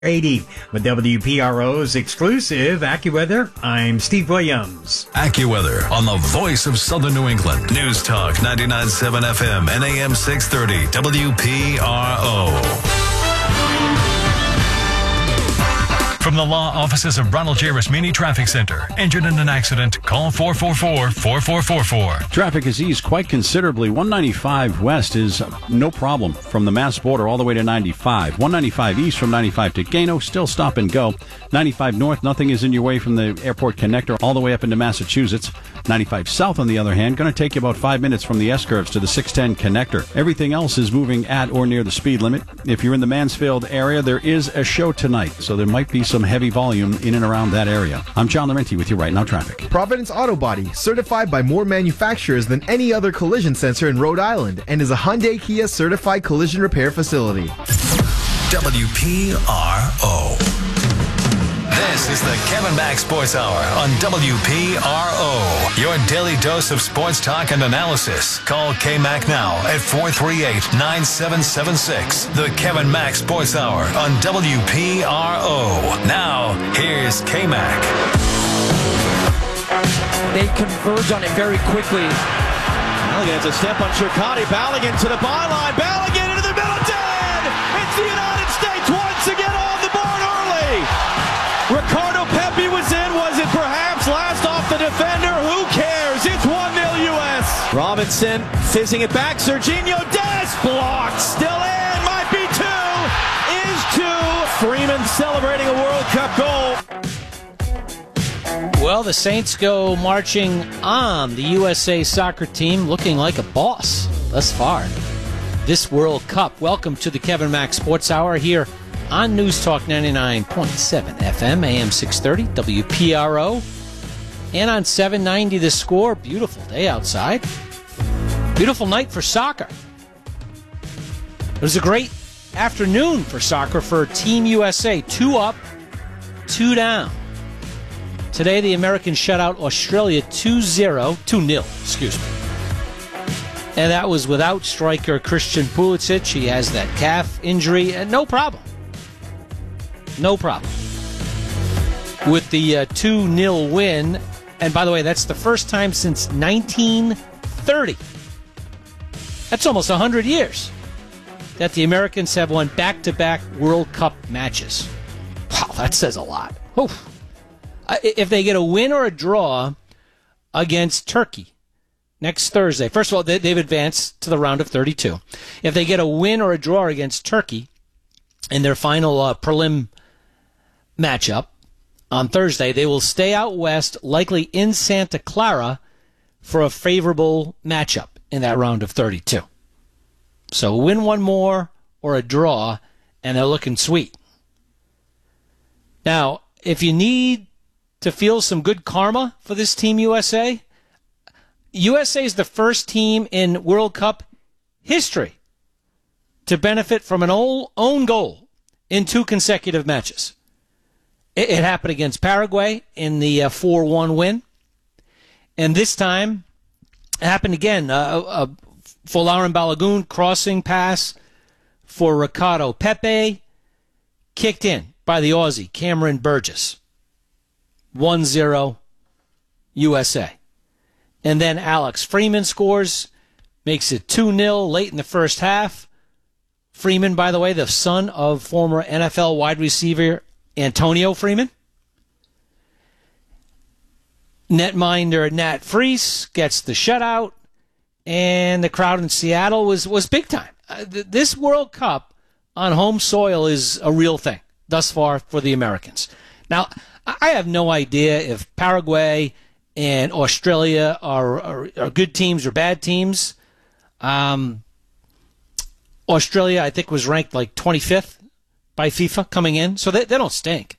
80 with WPRO's exclusive AccuWeather. I'm Steve Williams. AccuWeather on the voice of Southern New England. News Talk 99.7 FM and AM 630 WPRO. From the law offices of Ronald J. Rasmini Traffic Center. Injured in an accident? Call 444-4444. Traffic has eased quite considerably. 195 west is no problem from the Mass border all the way to 95. 195 east from 95 to Gano, still stop and go. 95 north, nothing is in your way from the airport connector all the way up into Massachusetts. 95 south, on the other hand, going to take you about 5 minutes from the S-curves to the 610 connector. Everything else is moving at or near the speed limit. If you're in the Mansfield area, there is a show tonight, so there might be some heavy volume in and around that area. I'm John Laurenti with you right now, traffic. Providence Auto Body, certified by more manufacturers than any other collision sensor in Rhode Island, and is a Hyundai Kia certified collision repair facility. WPRO. This is the Kevin Mack Sports Hour on WPRO. Your daily dose of sports talk and analysis. Call K-Mac now at 438-9776. The Kevin Mack Sports Hour on WPRO. Now, here's K-Mac. They converge on it very quickly. Balogun, it's a step on Chircotti. Balogun to the byline. Balogun into the middle. Dead! It's the United States once again on the board early. Ricardo Pepi was in. Was it perhaps last off the defender? Who cares? It's 1-0 U.S. Robinson fizzing it back. Serginho Dest blocked. Still in. Might be two. Is two. Freeman celebrating a World Cup goal. Well, the Saints go marching on. The USA soccer team looking like a boss thus far this World Cup. Welcome to the Kevin Mack Sports Hour here on News Talk 99.7 FM, AM 630, WPRO, and on 790 The Score. Beautiful day outside. Beautiful night for soccer. It was a great afternoon for soccer for Team USA. 2 up, 2 down. Today, the Americans shut out Australia 2-0, excuse me. And that was without striker Christian Pulisic. He has that calf injury, and no problem. No problem. With the 2-0 win, and by the way, that's the first time since 1930. That's almost 100 years that the Americans have won back-to-back World Cup matches. Wow, that says a lot. Oof. If they get a win or a draw against Turkey next Thursday, first of all, they've advanced to the round of 32. If they get a win or a draw against Turkey in their final prelim matchup on Thursday, they will stay out west, likely in Santa Clara, for a favorable matchup in that round of 32. So win one more or a draw, and they're looking sweet. Now, if you need to feel some good karma for this Team USA, USA is the first team in World Cup history to benefit from an own goal in 2 consecutive matches. It happened against Paraguay in the 4-1 win. And this time, it happened again. Folarin Balogun crossing pass for Ricardo Pepi, kicked in by the Aussie, Cameron Burgess. 1-0 USA. And then Alex Freeman scores, makes it 2-0 late in the first half. Freeman, by the way, the son of former NFL wide receiver Antonio Freeman. Netminder Nat Freese gets the shutout, and the crowd in Seattle was big time. This World Cup on home soil is a real thing thus far for the Americans. Now, I have no idea if Paraguay and Australia are good teams or bad teams. Australia, I think, was ranked like 25th by FIFA coming in, so they don't stink.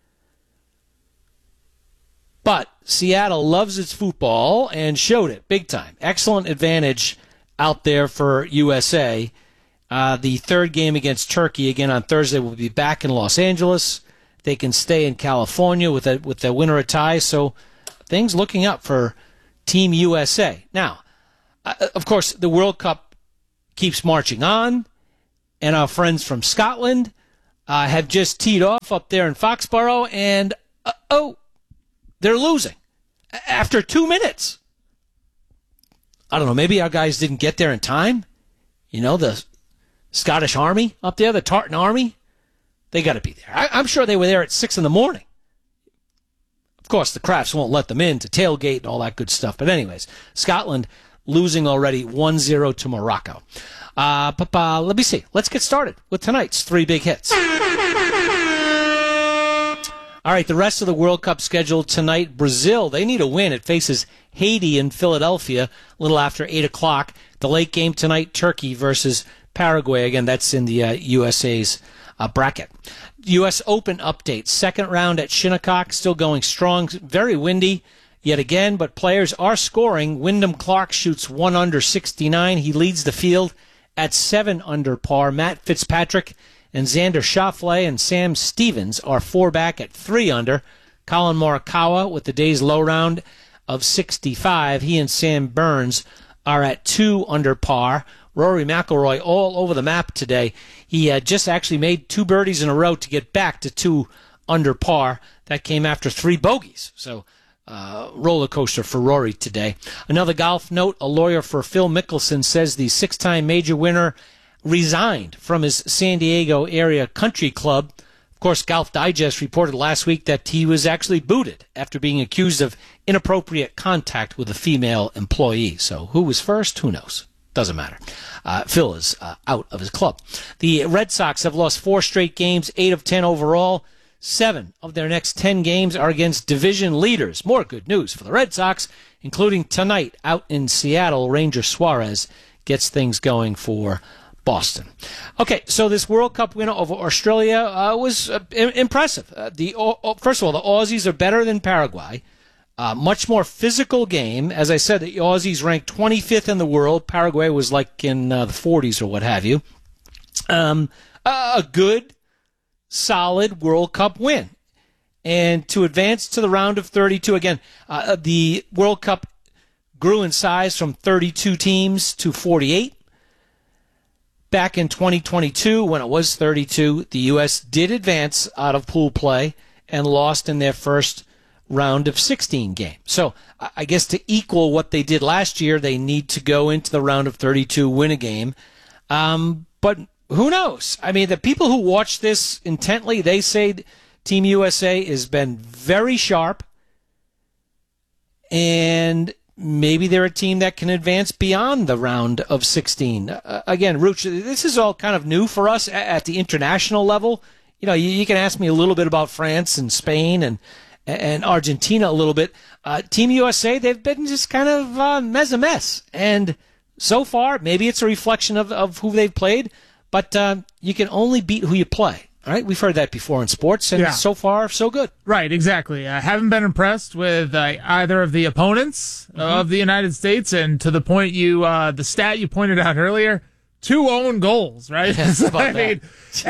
But Seattle loves its football and showed it big time. Excellent advantage out there for USA. The third game against Turkey, again on Thursday, will be back in Los Angeles. They can stay in California with a win or a tie, so things looking up for Team USA. Now, of course, the World Cup keeps marching on, and our friends from Scotland have just teed off up there in Foxborough, and they're losing after 2 minutes. I don't know, maybe our guys didn't get there in time. You know, the Scottish Army up there, the Tartan Army, they got to be there. I'm sure they were there at 6 in the morning. Of course, the Crafts won't let them in to tailgate and all that good stuff. But anyways, Scotland losing already 1-0 to Morocco. Let me see. Let's get started with tonight's 3 big hits. All right, the rest of the World Cup schedule tonight. Brazil, they need a win. It faces Haiti in Philadelphia a little after 8 o'clock. The late game tonight, Turkey versus Paraguay. Again, that's in the USA's bracket. U.S. Open update. Second round at Shinnecock, still going strong. Very windy yet again, but players are scoring. Wyndham Clark shoots 1 under 69. He leads the field at 7 under par. Matt Fitzpatrick and Xander Schauffele and Sam Stevens are 4 back at 3 under. Colin Morikawa with the day's low round of 65. He and Sam Burns are at 2 under par. Rory McIlroy all over the map today. He just actually made 2 birdies in a row to get back to 2 under par. That came after 3 bogeys. So roller coaster for Rory today. Another golf note, a lawyer for Phil Mickelson says the 6-time major winner resigned from his San Diego area country club. Of course, Golf Digest reported last week that he was actually booted after being accused of inappropriate contact with a female employee. So who was first? Who knows? Doesn't matter. Phil is out of his club. The Red Sox have lost 4 straight games, 8 of 10 overall. 7 of their next 10 games are against division leaders. More good news for the Red Sox, including tonight out in Seattle. Ranger Suarez gets things going for Boston. Okay, so this World Cup win over Australia was impressive. First of all, the Aussies are better than Paraguay. Much more physical game. As I said, the Aussies ranked 25th in the world. Paraguay was like in the 40s or what have you. A good, solid World Cup win. And to advance to the round of 32, again, the World Cup grew in size from 32 teams to 48. Back in 2022, when it was 32, the U.S. did advance out of pool play and lost in their first round of 16 game. So I guess to equal what they did last year, they need to go into the round of 32, win a game. But who knows? I mean, the people who watch this intently, they say Team USA has been very sharp, and maybe they're a team that can advance beyond the round of 16. Again, Rooch, this is all kind of new for us at the international level. You know, you can ask me a little bit about France and Spain and Argentina a little bit. Team USA, they've been just kind of a mess. And so far, maybe it's a reflection of who they've played, but you can only beat who you play. All right, we've heard that before in sports, and so far, so good. Right, exactly. I haven't been impressed with either of the opponents of the United States, and to the point the stat you pointed out earlier, 2 own goals, right? Yes, I mean,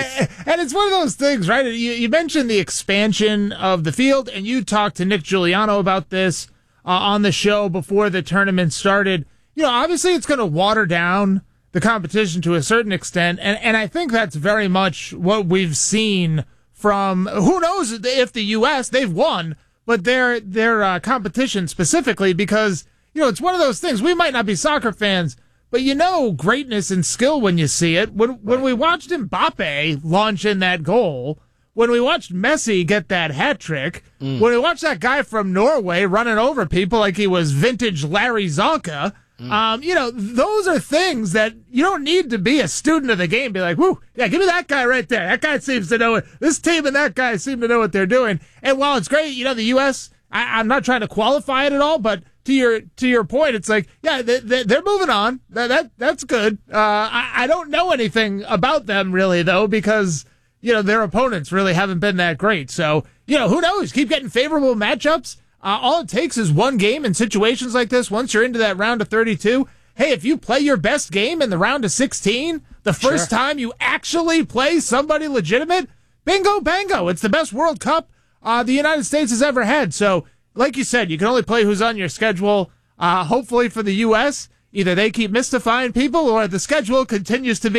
and it's one of those things, right? You mentioned the expansion of the field, and you talked to Nick Giuliano about this on the show before the tournament started. You know, obviously it's going to water down the competition to a certain extent, and I think that's very much what we've seen from, who knows if the U.S., they've won, but their competition specifically, because, you know, it's one of those things, we might not be soccer fans, but you know greatness and skill when you see it. When we watched Mbappe launch in that goal, when we watched Messi get that hat trick, when we watched that guy from Norway running over people like he was vintage Larry Zonka, you know, those are things that you don't need to be a student of the game. Be like, whoo, yeah, give me that guy right there. That guy seems to know it. This team and that guy seem to know what they're doing. And while it's great, you know, the U.S., I'm not trying to qualify it at all, but to your point, it's like, yeah, they're moving on. That's good. I don't know anything about them really though, because, you know, their opponents really haven't been that great. So, you know, who knows? Keep getting favorable matchups. All it takes is one game in situations like this. Once you're into that round of 32, hey, if you play your best game in the round of 16, the first time you actually play somebody legitimate, bingo, bango. It's the best World Cup the United States has ever had. So, like you said, you can only play who's on your schedule. Hopefully for the U.S., either they keep mystifying people or the schedule continues to be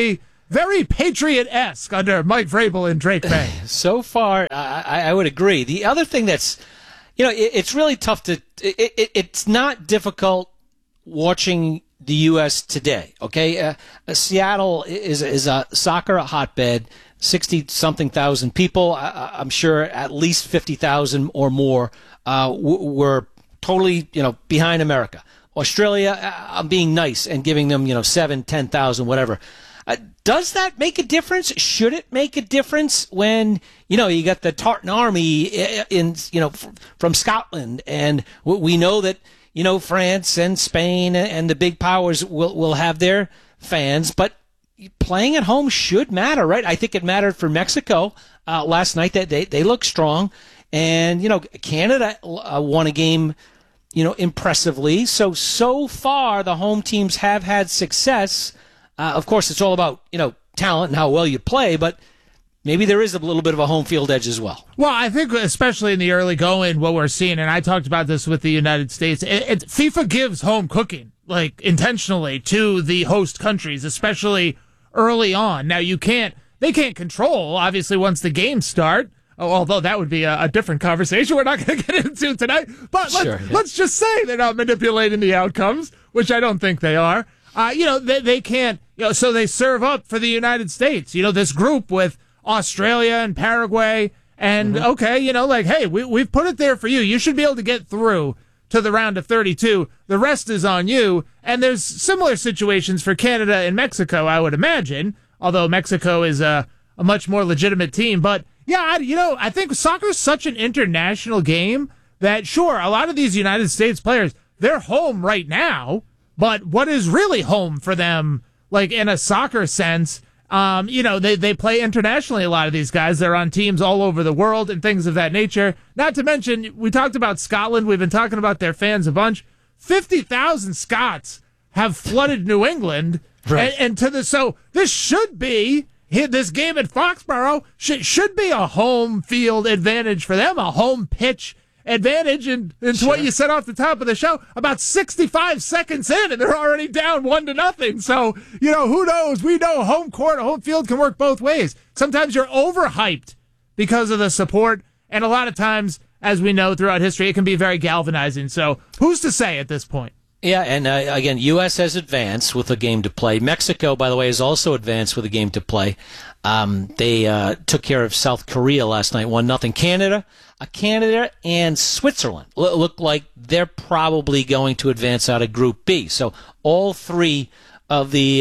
very Patriot-esque under Mike Vrabel and Drake May. So far, I would agree. The other thing that's, it's really tough to, it's not difficult watching the U.S. today, okay? Seattle is a soccer hotbed, 60-something thousand people. I'm sure at least 50,000 or more were totally, behind America. Australia, I'm being nice and giving them, 7, 10,000, whatever. Does that make a difference? Should it make a difference when, you got the Tartan Army from Scotland, and we know that, France and Spain and the big powers will have their fans, but playing at home should matter, right? I think it mattered for Mexico last night. That they look strong, and Canada won a game, impressively. So far the home teams have had success. Of course, it's all about talent and how well you play, but maybe there is a little bit of a home field edge as well. Well, I think especially in the early going, what we're seeing, and I talked about this with the United States, FIFA gives home cooking, intentionally to the host countries, especially early on. Now, they can't control, obviously, once the games start, although that would be a different conversation we're not going to get into tonight. But let's just say they're not manipulating the outcomes, which I don't think they are. They can't, so they serve up for the United States, this group with Australia and Paraguay, and hey, we've put it there for you. You should be able to get through to the round of 32. The rest is on you. And there's similar situations for Canada and Mexico, I would imagine, although Mexico is a much more legitimate team. But yeah, I think soccer is such an international game that, sure, a lot of these United States players, they're home right now, but what is really home for them, in a soccer sense, they play internationally, a lot of these guys. They're on teams all over the world and things of that nature. Not to mention, we talked about Scotland. We've been talking about their fans a bunch. 50,000 Scots have flooded New England. Right. So this should be, this game at Foxborough should be a home field advantage for them, a home pitch advantage. And to what you said off the top of the show, about 65 seconds in, and they're already down 1-0. So, who knows? We know home court, home field can work both ways. Sometimes you're overhyped because of the support, and a lot of times, as we know throughout history, it can be very galvanizing. So who's to say at this point? Yeah, and again, U.S. has advanced with a game to play. Mexico, by the way, has also advanced with a game to play. They took care of South Korea last night, 1-0. Canada and Switzerland look like they're probably going to advance out of Group B. So all three of the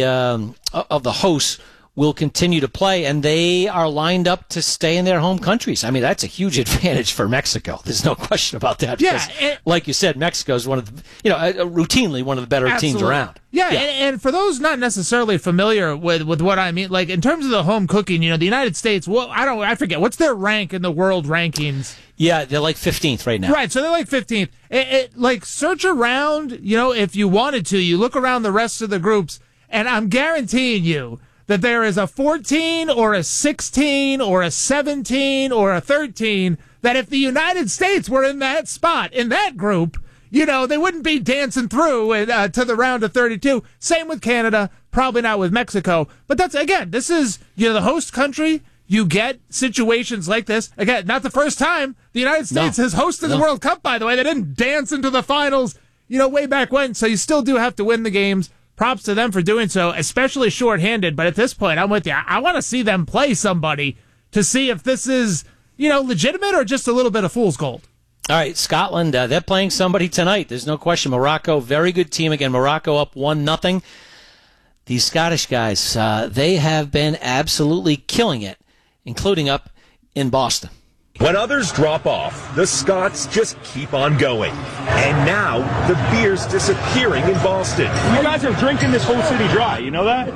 hosts will continue to play, and they are lined up to stay in their home countries. I mean, that's a huge advantage for Mexico. There's no question about that. Because, like you said, Mexico is one of the, routinely one of the better teams around. Yeah. And for those not necessarily familiar with what I mean, in terms of the home cooking, the United States, I forget, what's their rank in the world rankings? Yeah, they're 15th right now. Right, so they're 15th. Search around, if you wanted to, you look around the rest of the groups, and I'm guaranteeing you that there is a 14 or a 16 or a 17 or a 13 that if the United States were in that spot, in that group, they wouldn't be dancing through to the round of 32. Same with Canada, probably not with Mexico. But this is, the host country. You get situations like this. Again, not the first time the United States has hosted the World Cup, by the way. They didn't dance into the finals, way back when. So you still do have to win the games. Props to them for doing so, especially shorthanded. But at this point, I'm with you. I want to see them play somebody to see if this is, legitimate or just a little bit of fool's gold. All right, Scotland, they're playing somebody tonight. There's no question. Morocco, very good team. Again, Morocco up 1-0. These Scottish guys, they have been absolutely killing it, including up in Boston. When others drop off, the Scots just keep on going. And now, the beer's disappearing in Boston. You guys are drinking this whole city dry, you know that?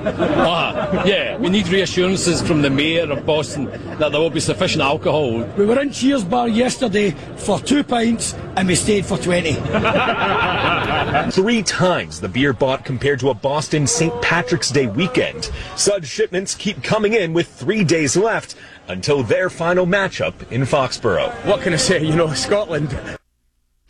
Yeah, we need reassurances from the mayor of Boston that there will be sufficient alcohol. We were in Cheers Bar yesterday for 2 pints and we stayed for 20. 3 times the beer bought compared to a Boston St. Patrick's Day weekend. Such shipments keep coming in with 3 days left until their final matchup in Foxborough. What can I say? Scotland.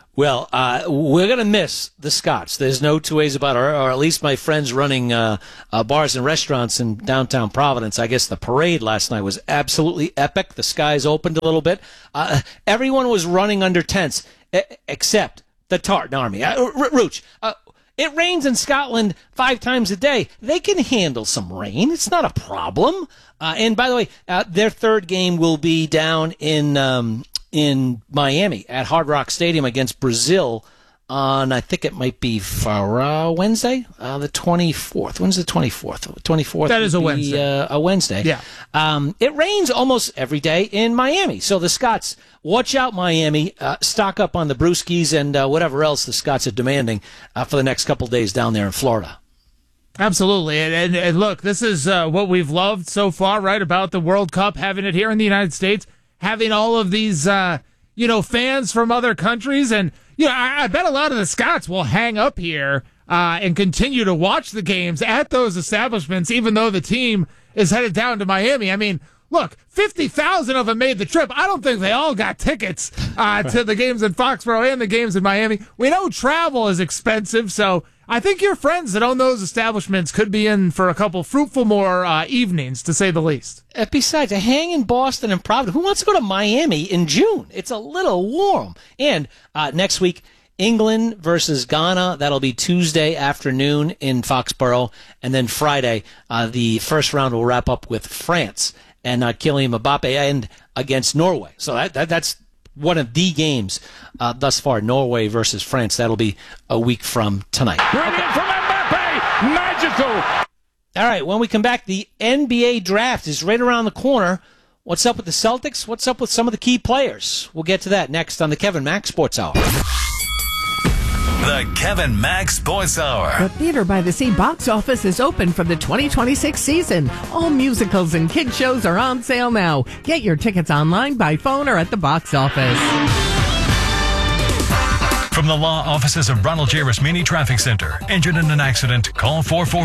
Well, we're going to miss the Scots. There's no two ways about it, or at least my friends running bars and restaurants in downtown Providence. I guess the parade last night was absolutely epic. The skies opened a little bit. Everyone was running under tents, except the Tartan Army. Rooch, it rains in Scotland 5 times a day. They can handle some rain. It's not a problem. And by the way, their third game will be down in Miami at Hard Rock Stadium against Brazil on, I think it might be for Wednesday, the 24th. When's the 24th? 24th. That is a Wednesday. A Wednesday. Yeah. It rains almost every day in Miami. So the Scots, watch out, Miami. Stock up on the brewskis and whatever else the Scots are demanding for the next couple days down there in Florida. Absolutely. And look, this is what we've loved so far, right, about the World Cup, having it here in the United States, having all of these, fans from other countries. And, I bet a lot of the Scots will hang up here and continue to watch the games at those establishments, even though the team is headed down to Miami. I mean, look, 50,000 of them made the trip. I don't think they all got tickets to the games in Foxborough and the games in Miami. We know travel is expensive, so I think your friends that own those establishments could be in for a couple fruitful more evenings, to say the least. Besides, a hang in Boston and Providence. Who wants to go to Miami in June? It's a little warm. And next week, England versus Ghana. That'll be Tuesday afternoon in Foxborough. And then Friday, the first round will wrap up with France and Kylian Mbappe and against Norway. So that's one of the games thus far, Norway versus France. That'll be a week from tonight. Brilliant from Mbappe! Magical! All right, when we come back, the NBA draft is right around the corner. What's up with the Celtics? What's up with some of the key players? We'll get to that next on the Kevin Mack Sports Hour. The Kevin Mack Sports Hour. The Theater by the Sea box office is open for the 2026 season. All musicals and kid shows are on sale now. Get your tickets online, by phone, or at the box office. From the law offices of Ronald J. Rasmini Traffic Center. Injured in an accident? Call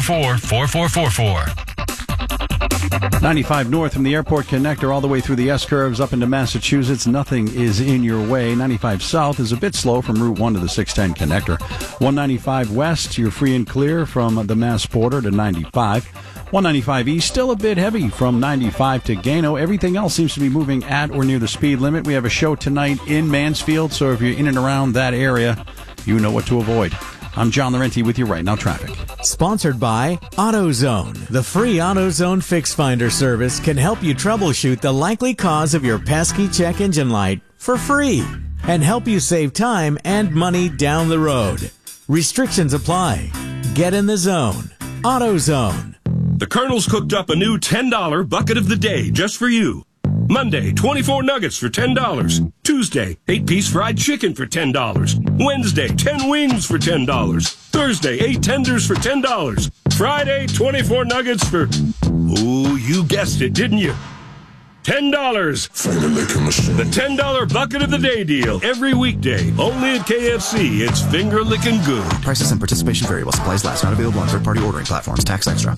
444-4444. 95 north from the airport connector all the way through the S-curves up into Massachusetts. Nothing is in your way. 95 south is a bit slow from Route 1 to the 610 connector. 195 west, you're free and clear from the Mass border to 95. 195 east, still a bit heavy from 95 to Gano. Everything else seems to be moving at or near the speed limit. We have a show tonight in Mansfield, so if you're in and around that area, you know what to avoid. I'm John Laurenti with you right now, traffic. Sponsored by AutoZone. The free AutoZone Fix Finder service can help you troubleshoot the likely cause of your pesky check engine light for free and help you save time and money down the road. Restrictions apply. Get in the zone. AutoZone. The Colonel's cooked up a new $10 bucket of the day just for you. Monday, 24 nuggets for $10. Tuesday, 8-piece fried chicken for $10. Wednesday, 10 wings for $10. Thursday, 8 tenders for $10. Friday, 24 nuggets for... Ooh, you guessed it, didn't you? $10. Finger licking machine. The $10 bucket of the day deal. Every weekday. Only at KFC. It's finger licking good. Prices and participation vary while supplies last. Not available on third-party ordering platforms. Tax extra.